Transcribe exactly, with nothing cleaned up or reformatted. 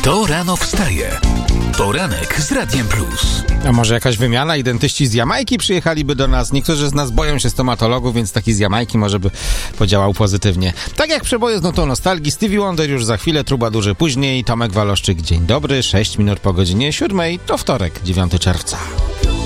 Kto rano wstaje? Poranek z Radiem Plus. A może jakaś wymiana? Identyści z Jamajki przyjechaliby do nas. Niektórzy z nas boją się stomatologów, więc taki z Jamajki może by podziałał pozytywnie. Tak jak przeboje z nutą nostalgii, Stevie Wonder już za chwilę, Trubadurzy później, Tomek Waloszczyk. Dzień dobry, sześć minut po godzinie siódmej, to wtorek, dziewiątego czerwca.